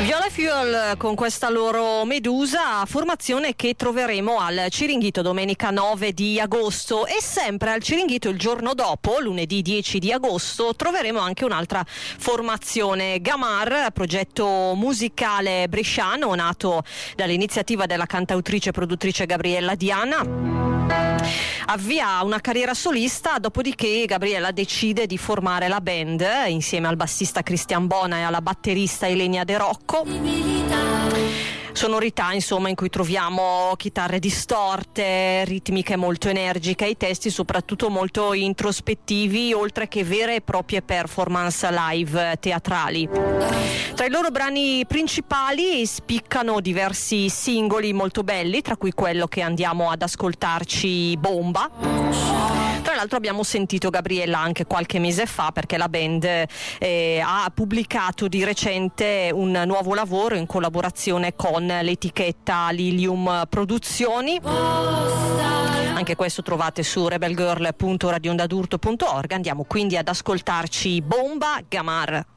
Viola Fuel con questa loro Medusa, formazione che troveremo al Ciringhito domenica 9 di agosto, e sempre al Ciringhito il giorno dopo, lunedì 10 di agosto, troveremo anche un'altra formazione, Gamar, progetto musicale bresciano nato dall'iniziativa della cantautrice e produttrice Gabriella Diana. Avvia una carriera solista, dopodiché Gabriella decide di formare la band insieme al bassista Cristian Bona e alla batterista Elenia De Rocco. Sonorità insomma in cui troviamo chitarre distorte, ritmiche molto energiche, i testi soprattutto molto introspettivi, oltre che vere e proprie performance live teatrali. Tra i loro brani principali spiccano diversi singoli molto belli, tra cui quello che andiamo ad ascoltarci, Bomba. Tra l'altro abbiamo sentito Gabriella anche qualche mese fa, perché la band ha pubblicato di recente un nuovo lavoro in collaborazione con l'etichetta Lilium Produzioni. Anche questo trovate su rebelgirl.radioondadurto.org. Andiamo quindi ad ascoltarci Bomba, Gamar.